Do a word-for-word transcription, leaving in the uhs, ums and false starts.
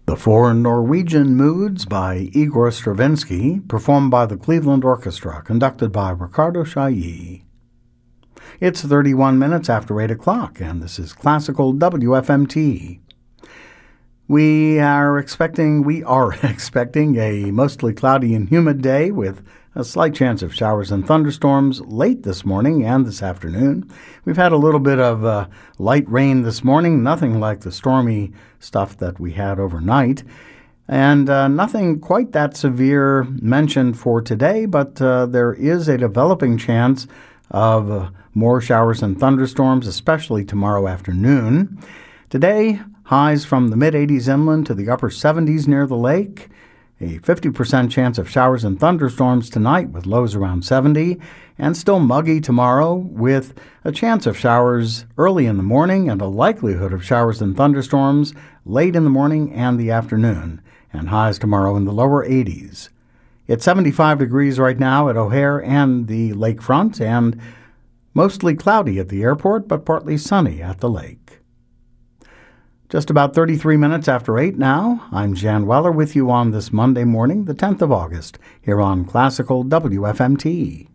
The Four Norwegian Moods by Igor Stravinsky, performed by the Cleveland Orchestra, conducted by Ricardo Chailly. It's thirty-one minutes after eight o'clock, and this is Classical W F M T. We are expecting, we are expecting a mostly cloudy and humid day with a slight chance of showers and thunderstorms late this morning and this afternoon. We've had a little bit of uh, light rain this morning, nothing like the stormy stuff that we had overnight, and uh, nothing quite that severe mentioned for today, but uh, there is a developing chance of uh, more showers and thunderstorms, especially tomorrow afternoon. Today, highs from the mid-eighties inland to the upper seventies near the lake. A fifty percent chance of showers and thunderstorms tonight with lows around seventy, and still muggy tomorrow with a chance of showers early in the morning and a likelihood of showers and thunderstorms late in the morning and the afternoon, and highs tomorrow in the lower eighties. It's seventy-five degrees right now at O'Hare and the lakefront, and mostly cloudy at the airport, but partly sunny at the lake. Just about thirty-three minutes after eight now, I'm Jan Weller with you on this Monday morning, the tenth of August, here on Classical W F M T.